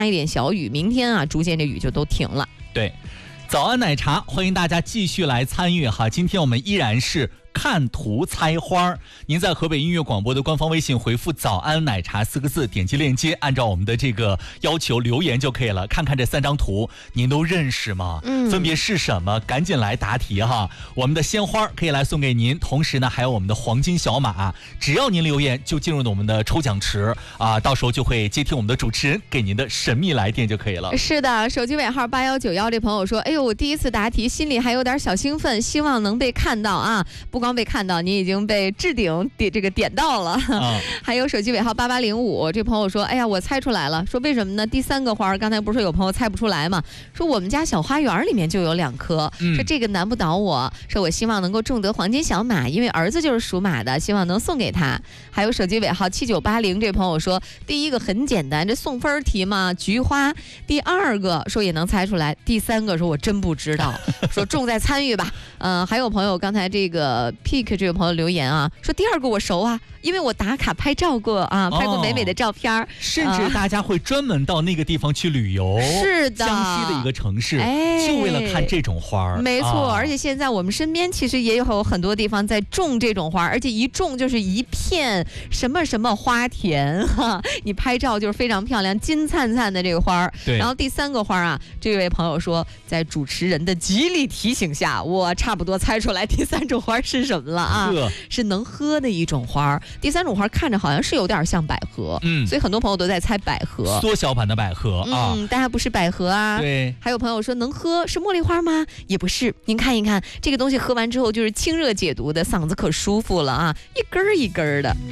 一点小雨，明天啊逐渐这雨就都停了。 对，早安奶茶，欢迎大家继续来参与哈。今天我们依然是看图猜花。您在河北音乐广播的官方微信回复早安奶茶4个字，点击链接，按照我们的这个要求留言就可以了。看看这3张图您都认识吗？分别是什么？赶紧来答题哈。我们的鲜花可以来送给您，同时呢还有我们的黄金小马，只要您留言就进入我们的抽奖池啊，到时候就会接听我们的主持人给您的神秘来电就可以了。 是的，手机尾号8191这朋友说，哎呦，我第一次答题，心里还有点小兴奋，希望能被看到啊。不光被看到，你已经被置顶点到了。还有手机尾号8805这朋友说，哎呀，我猜出来了，说为什么呢？第3个花，刚才不是说有朋友猜不出来吗？说我们家小花园里面就有2颗，说这个难不倒我，说我希望能够中得黄金小马，因为儿子就是属马的，希望能送给他。还有手机尾号7980这朋友说，第1个很简单，这送分题嘛，菊花。第2个说也能猜出来，第3个说我真不知道，说重在参与吧。还有朋友刚才这个 Pick 这位朋友留言啊，说第2个我熟啊，因为我打卡拍照过啊，拍过美美的照片， 甚至大家会专门到那个地方去旅游。 是的， 江西的一个城市，就为了看这种花。 没错，而且现在我们身边其实也有很多地方在种这种花，而且一种就是一片什么什么花田哈，你拍照就是非常漂亮，金灿灿的这个花。 对。 然后第3个花啊，这位朋友说，在主持人的极力提醒下，我差不多猜出来第3种花是什么了啊？是能喝的一种花。第3种花看着好像是有点像百合，所以很多朋友都在猜百合， 缩小版的百合啊。 但它不是百合啊。 对。 还有朋友说能喝是茉莉花吗？也不是。您看一看这个东西，喝完之后就是清热解毒的，嗓子可舒服了啊，一根儿一根儿的。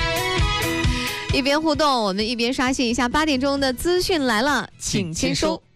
一边互动，我们一边刷新一下8点钟的资讯来了，请签收。